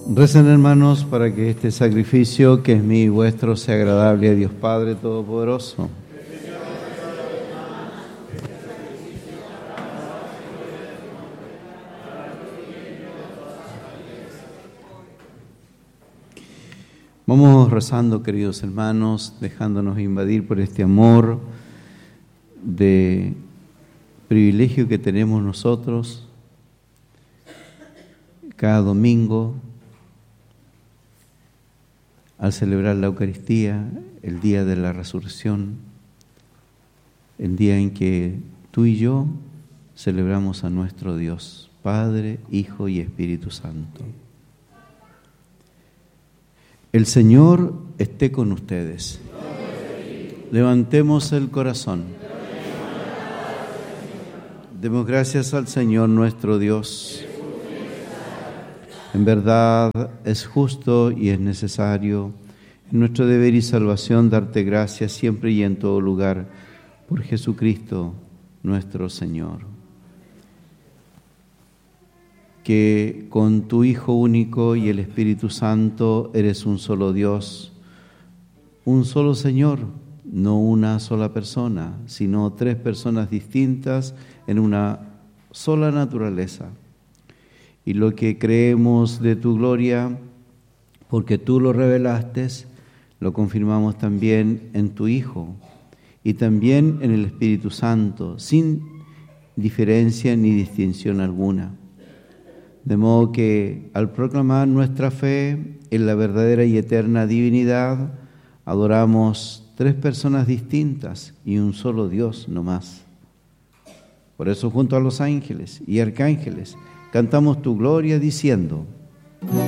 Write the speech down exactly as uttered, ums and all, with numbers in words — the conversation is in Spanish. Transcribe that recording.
Recen, hermanos, para que este sacrificio que es mío y vuestro sea agradable a Dios Padre Todopoderoso. Vamos rezando, queridos hermanos, dejándonos invadir por este amor de privilegio que tenemos nosotros cada domingo al celebrar la Eucaristía, el día de la resurrección, el día en que tú y yo celebramos a nuestro Dios, Padre, Hijo y Espíritu Santo. El Señor esté con ustedes. Levantemos el corazón. Demos gracias al Señor nuestro Dios. En verdad es justo y es necesario, en nuestro deber y salvación, darte gracias siempre y en todo lugar, por Jesucristo nuestro Señor. Que con tu Hijo único y el Espíritu Santo eres un solo Dios, un solo Señor, no una sola persona, sino tres personas distintas en una sola naturaleza. Y lo que creemos de tu gloria, porque tú lo revelaste, lo confirmamos también en tu Hijo y también en el Espíritu Santo, sin diferencia ni distinción alguna. De modo que al proclamar nuestra fe en la verdadera y eterna divinidad, adoramos tres personas distintas y un solo Dios no más. Por eso junto a los ángeles y arcángeles cantamos tu gloria diciendo: